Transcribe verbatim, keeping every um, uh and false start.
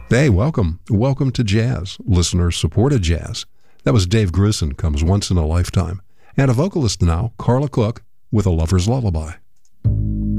Hey, welcome. Welcome to jazz, listener-supported jazz. That was Dave Grissom, Comes Once in a Lifetime. And a vocalist now, Carla Cook, with A Lover's Lullaby.